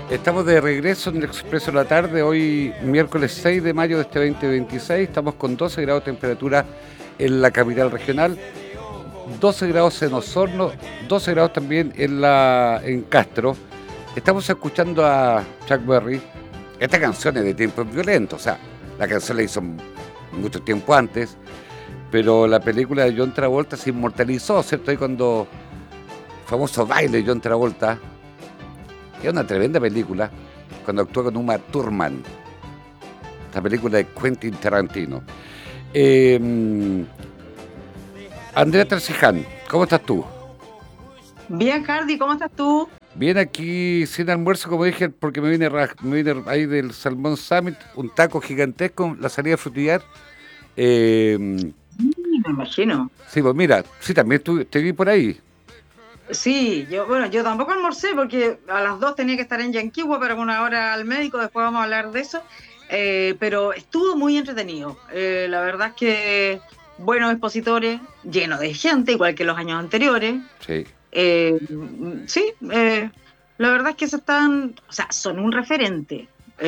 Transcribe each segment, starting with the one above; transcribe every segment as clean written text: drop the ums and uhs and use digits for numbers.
Estamos de regreso en el Expreso de la Tarde, hoy miércoles 6 de mayo de este 2026. Estamos con 12 grados de temperatura en la capital regional, 12 grados en Osorno, 12 grados también en Castro. Estamos escuchando a Chuck Berry. Esta canción es de tiempos violentos, o sea, la canción la hizo mucho tiempo antes, pero la película de John Travolta se inmortalizó, ¿cierto? Ahí cuando el famoso baile de John Travolta. Es una tremenda película, cuando actúa con Uma Thurman, esta película de Quentin Tarantino. Andrea Terciján, ¿cómo estás tú? Bien, Hardy, ¿cómo estás tú? Bien, aquí sin almuerzo, como dije, porque me vine ahí del Salmón Summit, un taco gigantesco, la salida de Frutillar. Me imagino. Sí, pues mira, sí, también te vi por ahí. Sí, yo tampoco almorcé porque a las 2 tenía que estar en Yanquihua para una hora al médico, después vamos a hablar de eso, pero estuvo muy entretenido. La verdad es que buenos expositores, lleno de gente, igual que los años anteriores. Sí. Sí, la verdad es que o sea, son un referente.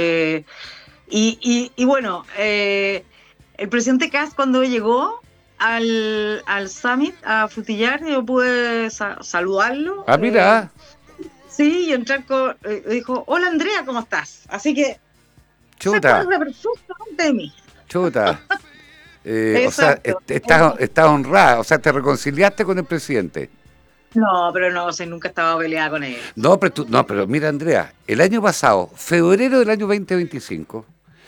Y bueno, el presidente Kast cuando llegó al Summit a Frutillar, yo pude saludarlo. Ah, mira, Sí, y entrar dijo, hola Andrea, ¿cómo estás? Así que se chuta, acuerda perfectamente de mí. chuta. O sea, Exacto. estás honrada, o sea, te reconciliaste con el presidente. No, pero no, nunca estaba peleada con él. No, pero mira, Andrea, el año pasado, febrero del año 2025,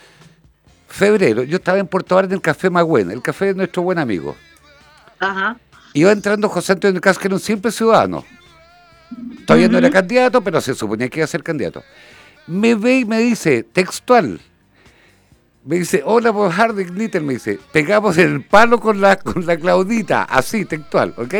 yo estaba en Puerto Varas en el Café Magüen, el café de nuestro buen amigo. Ajá. Iba entrando José Antonio Caz, que era un simple ciudadano. Todavía no era Ujú. candidato, pero se suponía que iba a ser candidato. Me ve y me dice, textual, me dice, hola, por Hardy Glitter, me dice, pegamos el palo con la Claudita, así, textual, ¿ok?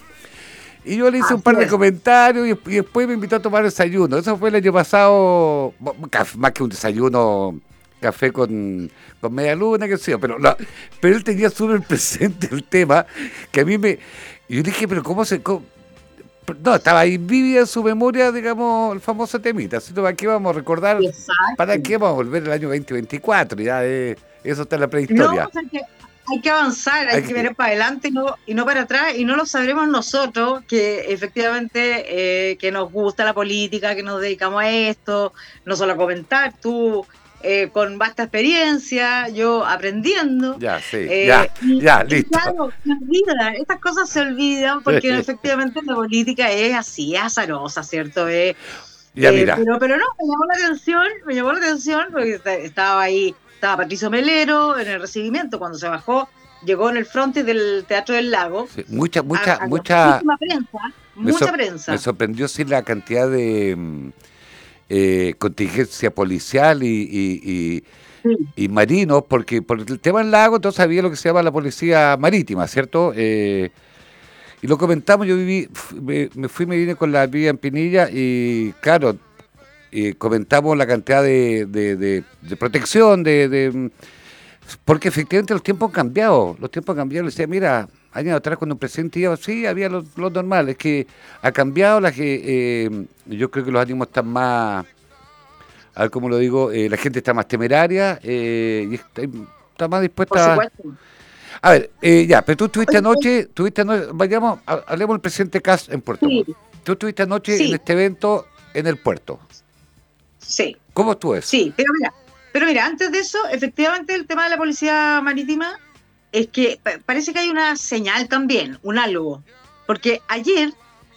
Y yo le hice un Así par de es. comentarios y después me invitó a tomar desayuno. Eso fue el año pasado, más que un desayuno, café con media luna, qué sé yo. Pero él tenía súper presente el tema que a mí me... Y yo dije, pero ¿cómo se...? No, estaba ahí vivía en su memoria, digamos, el famoso temita. Así que, ¿para qué vamos a recordar? ¿Para Exacto. qué vamos a volver al año 2024? Ya eso está en la No, prehistoria. o sea, hay que avanzar, hay Hay que que- ver para adelante y no para atrás, y no lo sabremos nosotros, que efectivamente que nos gusta la política, que nos dedicamos a esto, no solo a comentar, tú con vasta experiencia, yo aprendiendo, Ya, sí, ya, ya, y listo. claro, se olvida, estas cosas se olvidan porque efectivamente la política es así, es azarosa, ¿cierto? Ya, mira. Pero no, me llamó la atención porque estaba ahí, estaba Patricio Melero en el recibimiento, cuando se bajó, llegó en el frontis del Teatro del Lago, Sí, mucha, mucha, había mucha. Me, mucha sor- me prensa. sorprendió sí la cantidad de contingencia policial Sí, y marinos, porque por el tema del lago, entonces había lo que se llama la policía marítima, ¿cierto? Y lo comentamos, me vine con la vía en Pinilla y claro, comentamos la cantidad de protección, porque efectivamente los tiempos han cambiado, le decía, mira, años atrás cuando un presidente iba, sí, había lo normal, es que ha cambiado, yo creo que los ánimos están más, a ver cómo lo digo, la gente está más temeraria y está más por dispuesta supuesto. a ver, ya, pero tú Oye, estuviste anoche, vayamos, hablemos del presidente Kass en Puerto sí, Montt. Tú estuviste anoche en sí, este evento en el puerto. sí, ¿Cómo estuvo eso? sí, pero mira, antes de eso, efectivamente el tema de la policía marítima es que parece que hay una señal también, un algo, porque ayer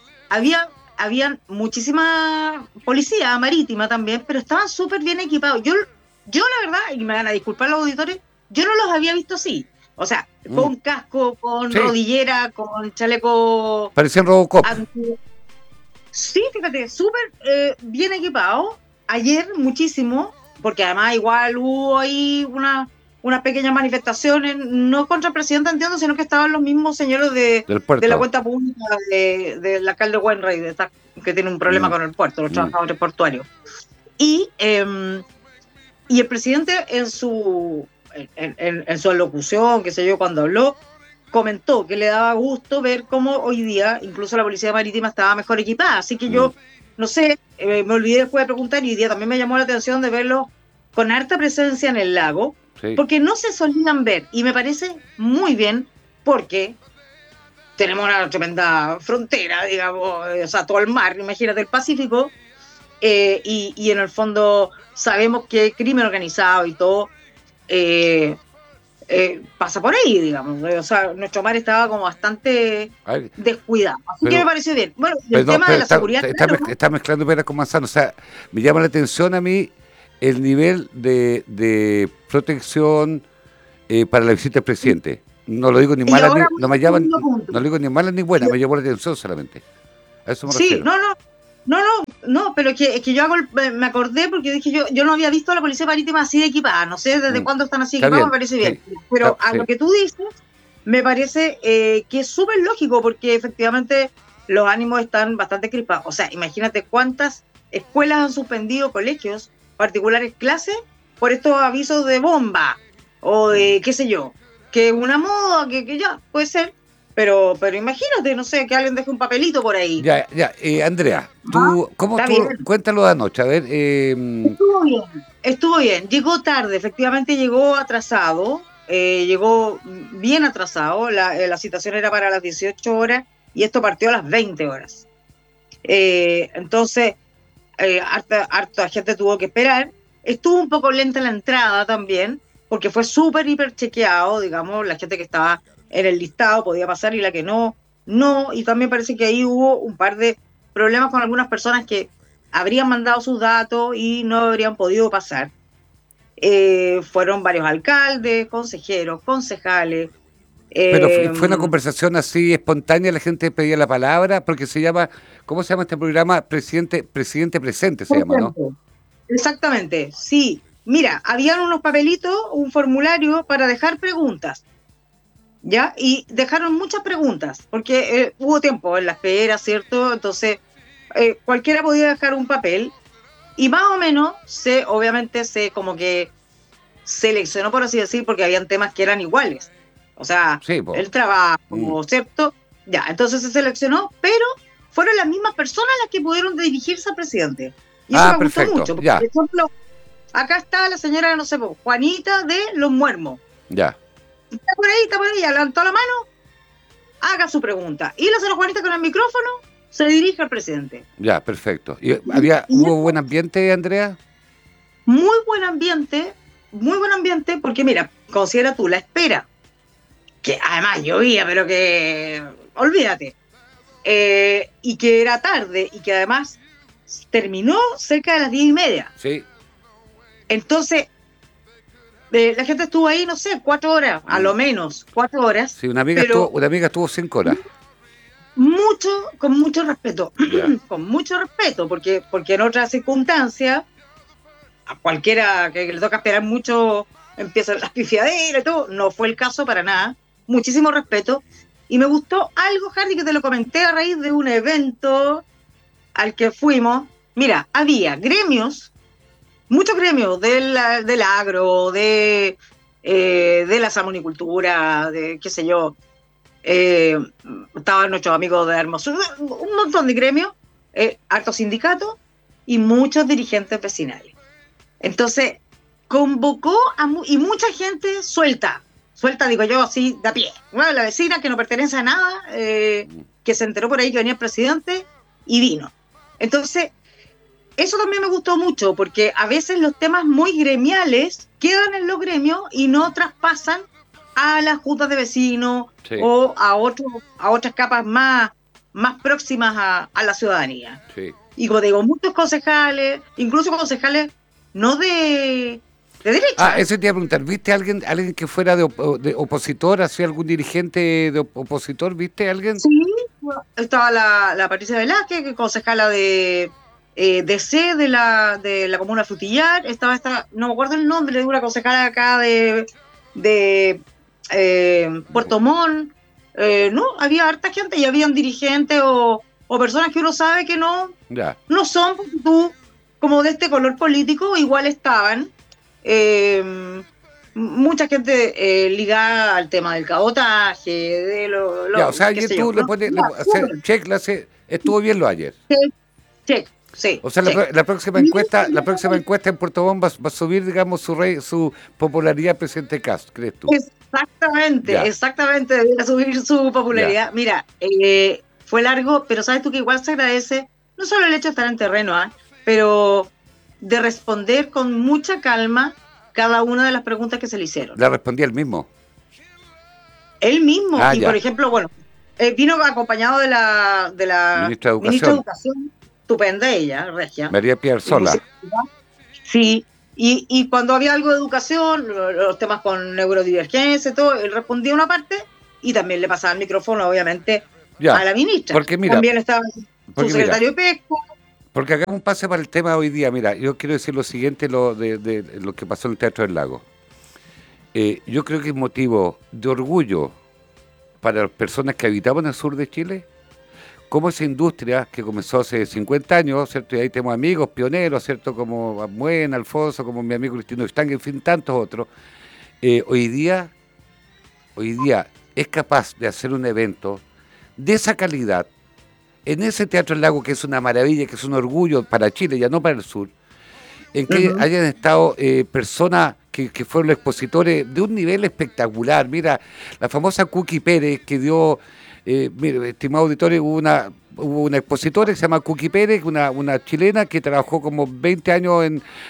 habían muchísima policía marítima también, pero estaban súper bien equipados. Yo la verdad, y me van a disculpar los auditores, yo no los había visto así. O sea, Mm, con casco, con sí, rodillera, con chaleco parecían Robocop. anti... Sí, fíjate, súper bien equipados. Ayer muchísimo, porque además igual hubo ahí unas pequeñas manifestaciones, no contra el presidente, entiendo, sino que estaban los mismos señores Del de la puerto. cuenta pública del alcalde Wainwright, que tiene un problema Mm, con el puerto, los mm. trabajadores portuarios. Y, y el presidente en su alocución, qué sé yo, cuando habló, comentó que le daba gusto ver cómo hoy día incluso la policía marítima estaba mejor equipada. Así que Mm. yo, no sé, me olvidé después de preguntar y hoy día también me llamó la atención de verlos con harta presencia en el lago, Sí. porque no se solían ver y me parece muy bien porque tenemos una tremenda frontera, digamos, o sea, todo el mar, imagínate el Pacífico, y en el fondo sabemos que crimen organizado y todo eh, pasa por ahí, digamos. O sea, nuestro mar estaba como bastante A ver, descuidado. Así que me pero, pareció bien. Bueno, y el pero, no, tema de pero la seguridad, claro. está mezclando peras con manzanas. O sea, me llama la atención a mí el nivel de protección para la visita del presidente. No lo digo ni Y mala ni, ahora no voy me al llaman, segundo no lo punto. digo ni mala ni buena, me llamó la atención solamente. A eso me Sí, refiero. no, pero es que yo me acordé porque dije yo no había visto a la Policía Marítima así de equipada, no sé desde Mm, cuándo están así está equipados, me bien, parece bien. sí, Pero a lo sí. que tú dices, me parece que es súper lógico porque efectivamente los ánimos están bastante crispados. O sea, imagínate cuántas escuelas han suspendido colegios, particulares clases, por estos avisos de bomba o Mm. de qué sé yo, que una moda, que ya puede ser, pero imagínate, no sé, que alguien deje un papelito por ahí. Ya, ya, Andrea, Ah, ¿cómo está bien. estuvo? Cuéntalo de anoche, a ver, Estuvo bien, estuvo bien. Llegó tarde, efectivamente llegó atrasado, llegó bien atrasado. La citación era para las 18 horas y esto partió a las 20 horas. Entonces, harta gente tuvo que esperar. Estuvo un poco lenta la entrada también, porque fue súper hiper chequeado, digamos, la gente que estaba en el listado podía pasar y la que no, no. Y también parece que ahí hubo un par de problemas con algunas personas que habrían mandado sus datos y no habrían podido pasar. Fueron varios alcaldes, consejeros, concejales. pero Eh, fue una conversación así espontánea, la gente pedía la palabra, porque se llama, ¿cómo se llama este programa? Presidente Presente se por llama, ¿no? ejemplo, exactamente, sí. Mira, habían unos papelitos, un formulario para dejar preguntas, ¿ya? Y dejaron muchas preguntas, porque hubo tiempo en la espera, ¿cierto? Entonces, cualquiera podía dejar un papel y más o menos obviamente se como que seleccionó, por así decir, porque habían temas que eran iguales. O sea, Sí, pues. el trabajo, ¿cierto? Ya, entonces se seleccionó, pero fueron las mismas personas las que pudieron dirigirse al presidente. Y eso Ah, me gustó perfecto, mucho, porque, por ya, ejemplo, acá está la señora, no sé, Juanita de Los Muermos. ya, Está por ahí, levantó la mano, haga su pregunta. Y la señora Juanita con el micrófono se dirige al presidente. ya, perfecto. Y ¿Hubo buen ambiente, Andrea? muy muy buen ambiente, porque mira, considera tú la espera, que además llovía, pero que olvídate, y que era tarde, y que además terminó cerca de las 10:30. Sí. Entonces, la gente estuvo ahí, no sé, 4 horas, a lo Mm. menos, 4 horas, Sí, pero una amiga estuvo 5 horas. mucho, con mucho respeto, Ya. con mucho respeto, porque en otras circunstancias, a cualquiera que le toca esperar mucho, empiezan las pifiaderas y todo, no fue el caso para nada, muchísimo respeto, y me gustó algo, Harry, que te lo comenté a raíz de un evento al que fuimos. Mira, había gremios, muchos gremios del agro, de la salmonicultura, de qué sé yo, eh, estaban nuestros amigos de Hermosura, un montón de gremios, hartos sindicatos y muchos dirigentes vecinales. Entonces, convocó y mucha gente suelta digo yo, así de a pie. Bueno, la vecina que no pertenece a nada, que se enteró por ahí que venía el presidente y vino. Entonces, eso también me gustó mucho, porque a veces los temas muy gremiales quedan en los gremios y no traspasan a las juntas de vecinos Sí, o a otras capas más próximas a la ciudadanía. sí. Y como te digo, muchos concejales, incluso concejales no de Ah, derecha, ¿eh? eso te iba a preguntar, ¿viste alguien que fuera de opositor, así algún dirigente de opositor, viste alguien? Sí, estaba la Patricia Velázquez, que es concejala de C de la comuna de Frutillar, estaba no me acuerdo el nombre, de una concejala acá de Puerto Montt, no, había harta gente y habían dirigentes o personas que uno sabe que Ya. no son tú como de este color político, igual estaban. Mucha gente ligada al tema del cabotaje, de Ya, o sea, qué ayer sé yo, tú ¿no? le Ya, pones, súper. check, estuvo bien lo ayer. Check, check. sí, O sea, sí. la próxima encuesta en Puerto Montt va a subir, digamos, su popularidad presidente Kast, ¿crees tú? Exactamente, Ya, exactamente, debiera subir su ya. popularidad. Mira, fue largo, pero sabes tú que igual se agradece, no solo el hecho de estar en terreno, pero de responder con mucha calma cada una de las preguntas que se le hicieron. Le respondí el mismo. Él mismo, Ah, y por ya. ejemplo, bueno, vino acompañado de la Ministra de ministra de Educación, Educación, estupenda ella, regia, María y Piarzola. sí, y cuando había algo de educación, los temas con neurodivergencia y todo, él respondía una parte y también le pasaba el micrófono, obviamente, a Ya. la ministra. Porque mira, También estaba su porque mira, secretario de Pesca. porque hagamos un pase para el tema hoy día. Mira, yo quiero decir lo siguiente de lo que pasó en el Teatro del Lago. Yo creo que es motivo de orgullo para las personas que habitamos en el sur de Chile, como esa industria que comenzó hace 50 años, ¿cierto? Y ahí tenemos amigos pioneros, ¿cierto? Como Buen, Alfonso, como mi amigo Cristino Stang, en fin, tantos otros. Hoy día es capaz de hacer un evento de esa calidad en ese Teatro del Lago, que es una maravilla, que es un orgullo para Chile, ya no para el sur, en que Ujú. hayan estado personas que fueron los expositores de un nivel espectacular. Mira, la famosa Cookie Pérez que dio, mire, estimado auditorio, hubo una expositora que se llama Cookie Pérez, una chilena que trabajó como 20 años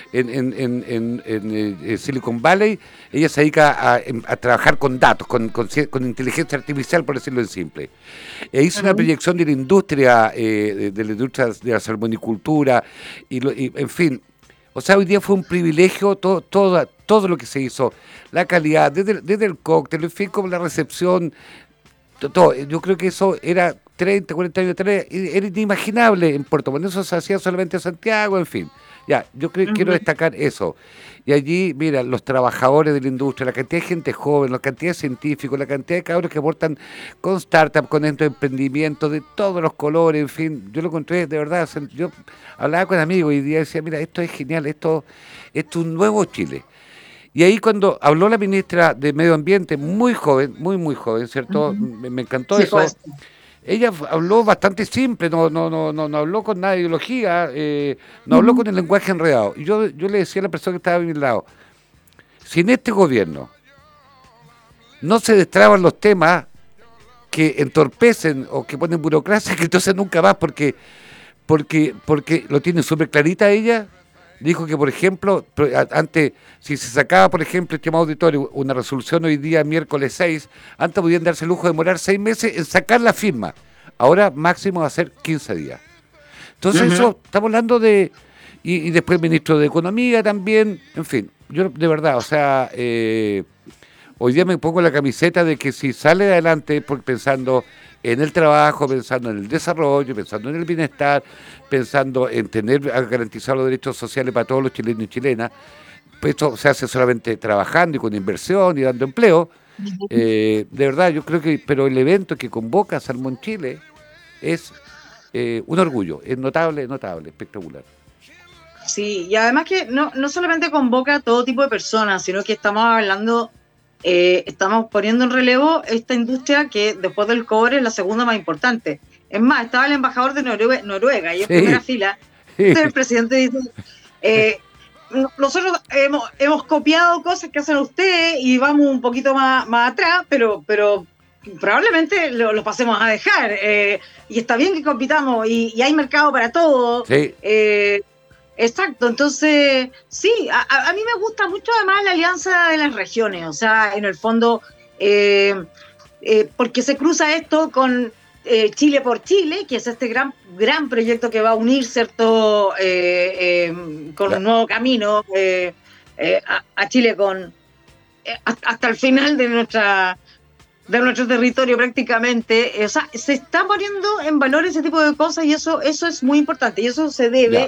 en Silicon Valley. Ella se dedica a trabajar con datos, con inteligencia artificial, por decirlo en simple. Hizo una Ujú. proyección de la industria, de la industria de la salmonicultura, en fin. O sea, hoy día fue un privilegio todo lo que se hizo, la calidad, desde el cóctel, en fin, como la recepción, todo. Yo creo que eso era 30, 40 años atrás, era inimaginable en Puerto Montt. Eso se hacía solamente en Santiago, en fin. Ya, quiero Ujú. destacar eso. Y allí, mira, los trabajadores de la industria, la cantidad de gente joven, la cantidad de científicos, la cantidad de cabros que aportan con startups, con estos emprendimientos de todos los colores, en fin, yo lo encontré de verdad. Yo hablaba con amigos y decía, mira, esto es genial, esto es un nuevo Chile. Y ahí cuando habló la ministra de Medio Ambiente, muy joven, muy joven, ¿cierto? Ujú. Me encantó Sí, eso. pues. Ella habló bastante simple, no habló con nada de ideología, no habló Ujú. con el lenguaje enredado. Y yo le decía a la persona que estaba a mi lado, si en este gobierno no se destraban los temas que entorpecen o que ponen burocracia, que entonces nunca más, porque lo tiene súper clarita ella. Dijo que, por ejemplo, antes, si se sacaba, por ejemplo, estimado auditorio, una resolución hoy día, miércoles 6, antes podían darse el lujo de demorar 6 meses en sacar la firma. Ahora máximo va a ser 15 días. Entonces Ujú. eso, estamos hablando de... Y después el ministro de Economía también, en fin, yo de verdad, o sea, hoy día me pongo la camiseta de que si sale adelante pensando en el trabajo, pensando en el desarrollo, pensando en el bienestar, pensando en tener garantizar los derechos sociales para todos los chilenos y chilenas, pues esto se hace solamente trabajando y con inversión y dando empleo. De verdad, yo creo que, pero el evento que convoca Salmón Chile es un orgullo, es notable, notable, espectacular. Sí, y además que no solamente convoca a todo tipo de personas, sino que estamos poniendo en relevo esta industria que después del cobre es la segunda más importante. Es más, estaba el embajador de Noruega y en primera Sí, fila, sí, el presidente dice, eh, nosotros hemos copiado cosas que hacen ustedes y vamos un poquito más atrás, pero probablemente lo pasemos a dejar. Y está bien que compitamos y hay mercado para todo. sí, Exacto, entonces sí, a mí me gusta mucho además la alianza de las regiones, o sea, en el fondo, eh, porque se cruza esto con Chile por Chile, que es este gran proyecto que va a unir, ¿cierto?, con un la- nuevo camino a Chile hasta el final de nuestro territorio prácticamente. O sea, se está poniendo en valor ese tipo de cosas y eso es muy importante y eso se ya. debe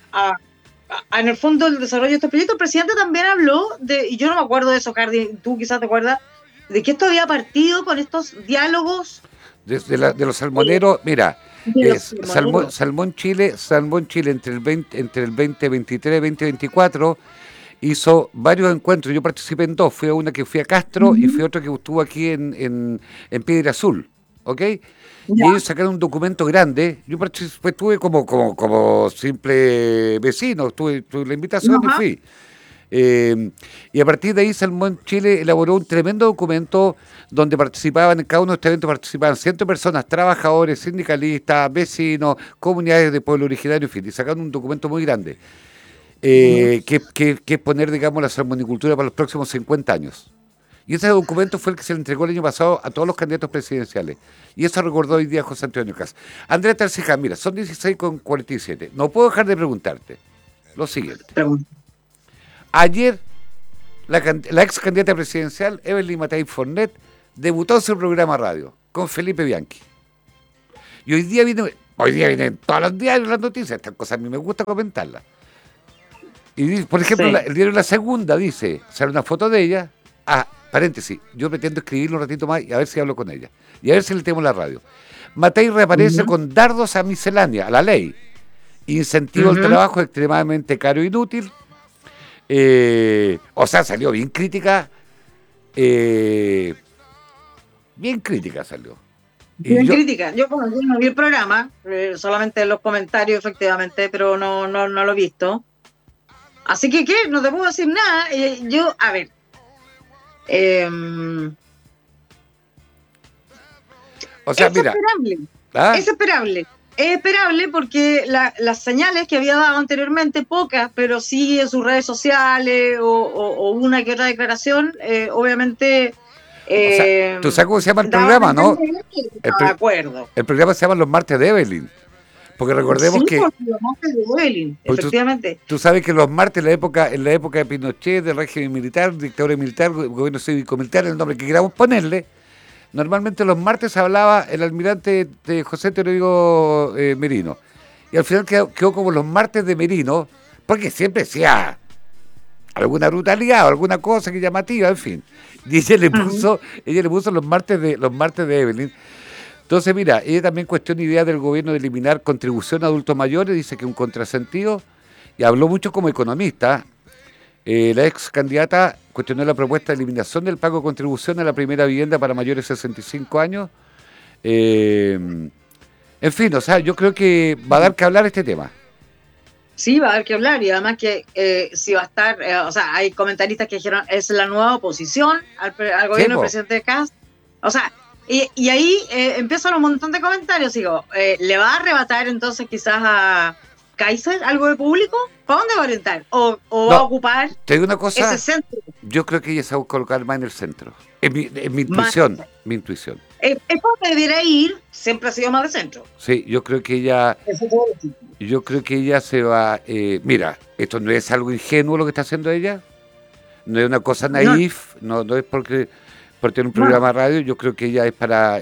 en el fondo del desarrollo de estos proyectos. El presidente también habló y yo no me acuerdo de eso, Cardi, tú quizás te acuerdas, de que esto había partido con estos diálogos De los eh, salmoneros, mira, de los pulmoneros. Salmón Chile entre el 2023 y 2024 hizo varios encuentros. Yo participé en dos. Fui a una que fui a Castro y fui a otra que estuvo aquí en Piedra Azul. ¿ok? Y Ya, ellos sacaron un documento grande. Yo estuve como simple vecino, tuve la invitación y ajá, fui. Y a partir de ahí Salmón Chile elaboró un tremendo documento donde participaban, en cada uno de estos eventos participaban cientos de personas, trabajadores, sindicalistas, vecinos, comunidades de pueblo originario, en fin, y sacaron un documento muy grande, que es poner, digamos, la salmonicultura para los próximos 50 años. Y ese documento fue el que se le entregó el año pasado a todos los candidatos presidenciales. Y eso recordó hoy día José Antonio Caz. Andrea Tarcija, mira, son 16:47. No puedo dejar de preguntarte lo siguiente. pregunta. Ayer, la ex candidata presidencial, Evelyn Matei Fornet, debutó en su programa radio con Felipe Bianchi. Y hoy día vienen todos los diarios las noticias, estas cosas a mí me gusta comentarlas. Y por ejemplo, Sí. el diario La Segunda dice, sale una foto de ella, paréntesis, yo pretendo escribirlo un ratito más y a ver si hablo con ella. Y a ver si le tenemos la radio. Matei reaparece Ujú, con dardos a miscelánea, a la ley. Incentivo al ujú. trabajo extremadamente caro e inútil. O sea, salió eh, bien crítica salió. Y Bien yo, crítica. Yo, bueno, yo no vi el programa, solamente los comentarios, efectivamente, pero no lo he visto. Así que, ¿qué? No te puedo decir nada. Yo, a ver, eh, o sea, es mira, esperable, ¿ah? es esperable. Es esperable porque las señales que había dado anteriormente, pocas, pero sí en sus redes sociales o una que otra declaración, obviamente O sea, eh, tú sabes cómo se llama el daban a programa, ¿no? entender que El, estaba de pro- acuerdo. el programa se llama Los Martes de Evelyn. Porque recordemos Sí, que porque lo más de Evelyn, pues efectivamente. tú sabes que los martes, en la época de Pinochet, del régimen militar, dictadura militar, gobierno cívico-militar, el nombre que queramos ponerle, normalmente los martes hablaba el almirante de José Teodoro Merino. Y al final quedó como los martes de Merino, porque siempre decía alguna brutalidad o alguna cosa que llamativa, en fin. Y Ujú. ella le puso los martes de Evelyn. Entonces, mira, ella también cuestiona ideas del gobierno de eliminar contribución a adultos mayores, dice que es un contrasentido, y habló mucho como economista. La ex candidata cuestionó la propuesta de eliminación del pago de contribución a la primera vivienda para mayores de 65 años. Eh, en fin, o sea, yo creo que va a dar que hablar este tema. Sí, va a haber que hablar y además que si va a estar, o sea, hay comentaristas que dijeron es la nueva oposición al Sí, gobierno del po. presidente Kast. O sea, y ahí empiezan un montón de comentarios. Digo, ¿le va a arrebatar entonces quizás a Kaiser algo de público? ¿Para dónde va a orientar? ¿O va a No, ocupar te digo una ese cosa, centro? yo creo que ella se va a colocar más en el centro. Es mi Más, intuición, mi intuición. es donde debiera ir, siempre ha sido más de centro. Sí, yo creo que ella se va. Mira, esto no es algo ingenuo lo que está haciendo ella, no es una cosa No, naif, no es por tener un no, programa no. de radio, yo creo que ella es para.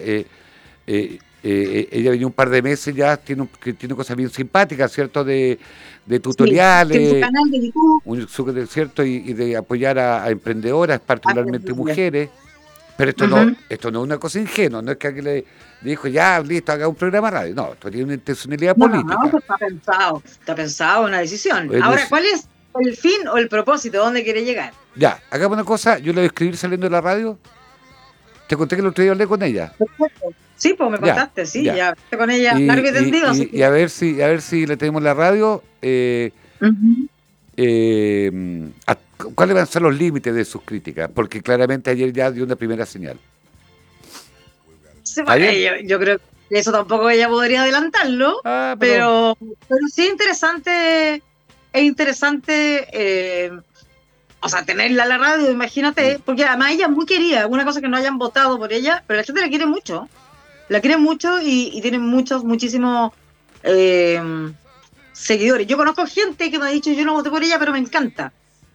Ella venía un par de meses ya, que tiene cosas bien simpáticas, ¿cierto? De Sí, tiene su tutoriales, canal de YouTube. ¿cierto? Y de apoyar a emprendedoras, particularmente mujeres. Pero Ujú. esto no es una cosa ingenua, no es que alguien le dijo, ya, listo, haga un programa de radio. No, esto tiene una intencionalidad No, política. pues está pensado una decisión. Ahora, Es ¿cuál es el fin o el propósito? ¿Dónde quiere llegar? Ya, hagamos una cosa, yo le voy a escribir saliendo de la radio. Te conté que el otro día hablé con ella. Perfecto. Sí, pues me Ya, contaste, sí, ya. ya hablé con ella Y, largo y y, tendido, así y, que. y a ver si le tenemos la radio. Ujú. A- ¿Cuáles van a ser los límites de sus críticas? Porque claramente ayer ya dio una primera señal. Sí, ¿Está bueno, bien? yo creo que eso tampoco ella podría adelantarlo, Ah, pero pero sí es interesante, o sea, tenerla en la radio, mm, imagínate, porque además ella es muy querida, una cosa que no hayan votado por ella, pero la gente la quiere mucho y tiene muchísimos eh, seguidores. Yo conozco gente que me ha dicho, yo no voté por ella, pero me encanta.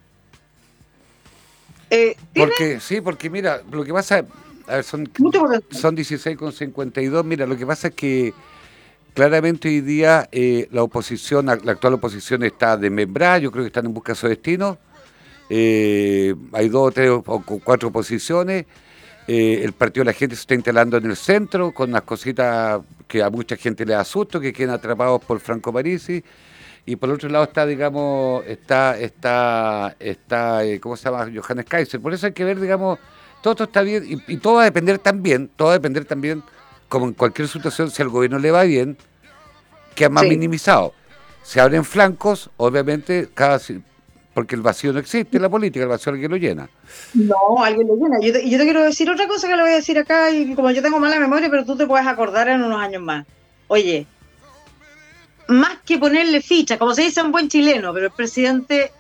Tiene porque mira, lo que pasa, a ver, mucho potencial. son 16,52. Mira, lo que pasa es que claramente hoy día la oposición, la actual oposición está desmembrada, yo creo que están en busca de su destino. Hay dos, tres o cuatro posiciones. El partido de la gente se está instalando en el centro con unas cositas que a mucha gente le da susto, que quedan atrapados por Franco Parisi. Y por el otro lado está, digamos, ¿cómo se llama? Johannes Kaiser. Por eso hay que ver, digamos, todo esto está bien y todo va a depender también como en cualquier situación, si al gobierno le va bien, queda más Sí. minimizado. Se abren flancos, obviamente, porque el vacío no existe en la política, el vacío alguien lo llena. No, alguien lo llena. Y yo te quiero decir otra cosa que le voy a decir acá, y como yo tengo mala memoria, pero tú te puedes acordar en unos años más. Oye, más que ponerle ficha, como se dice en buen chileno, pero el presidente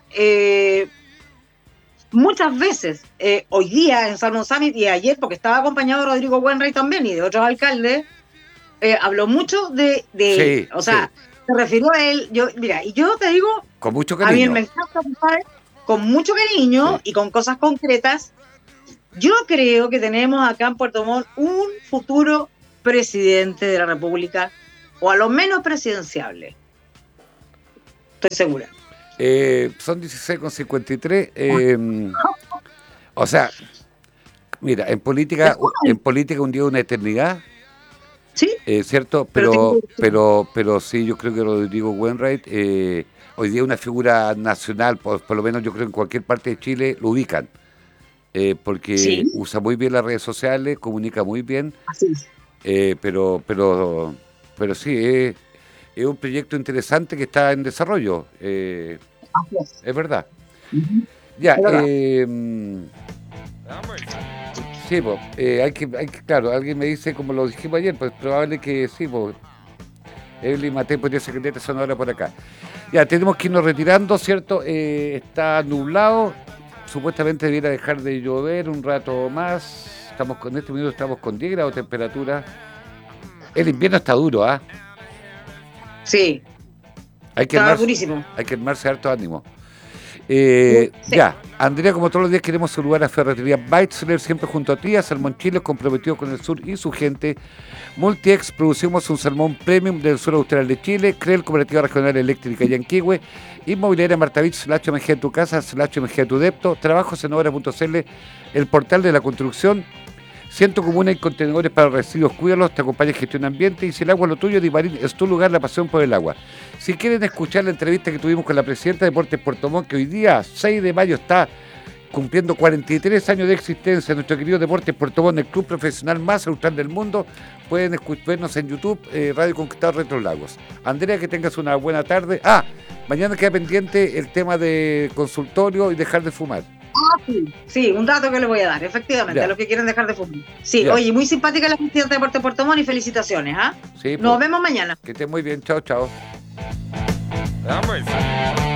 muchas veces, hoy día en Salmon Summit y ayer, porque estaba acompañado de Rodrigo Buenrey también y de otros alcaldes, habló mucho de él. Sí, O sí, sea, se refirió a él. Mira, y yo te digo, con mucho a mí cariño. me encanta, ¿sabes? Con mucho cariño Sí. y con cosas concretas. Yo creo que tenemos acá en Puerto Montt un futuro presidente de la República, o a lo menos presidenciable. Estoy segura. Son 16,53. O sea, mira, en política un día es una eternidad, Sí, ¿cierto? pero Pero sí, yo creo que Rodrigo Wainwright hoy día es una figura nacional, por lo menos yo creo que en cualquier parte de Chile lo ubican, porque sí, usa muy bien las redes sociales, comunica muy bien, así es. eh, pero, pero, pero sí, es un proyecto interesante que está en desarrollo, Así es. es verdad. Ujú. Ya, Es verdad. sí, pues, claro, alguien me dice, como lo dijimos ayer, pues probable que sí, pues, Evelyn Matei podría ser candidata sonora por acá. Ya, tenemos que irnos retirando, ¿cierto? Está nublado, supuestamente debiera dejar de llover un rato más. En este minuto estamos con 10 grados de temperatura. El invierno está duro, ¿ah? Sí, Hay que estaba armarse, durísimo. hay que armarse harto ánimo. Sí. Ya, Andrea, como todos los días queremos saludar a Ferretería Beitzler, siempre junto a ti, a Salmón Chile, comprometido con el sur y su gente. Multiex, producimos un salmón premium del sur austral de Chile. Creel, Cooperativa Regional Eléctrica Yanquihue. Inmobiliaria Martavich, /MG en tu casa, /MG en tu depto. Trabajos en obra.cl, el portal de la construcción. Ciento Comuna y contenedores para residuos, cuídalos, te acompaña Gestión Ambiente. Y si el agua es lo tuyo, Dimarín es tu lugar, la pasión por el agua. Si quieren escuchar la entrevista que tuvimos con la presidenta de Deportes Puerto Montt, que hoy día, 6 de mayo, está cumpliendo 43 años de existencia, nuestro querido Deportes Puerto Montt, el club profesional más austral del mundo, pueden vernos en YouTube, Radio Conquistador Retro Lagos. Andrea, que tengas una buena tarde. Mañana queda pendiente el tema de consultorio y dejar de fumar. Sí, un dato que le voy a dar, efectivamente, Ya. a los que quieren dejar de fumar. Sí, Ya. oye, muy simpática la presidenta de Puerto Montt y felicitaciones, ¿ah? Sí, Nos pues, vemos mañana. que estés muy bien. Chao, chao.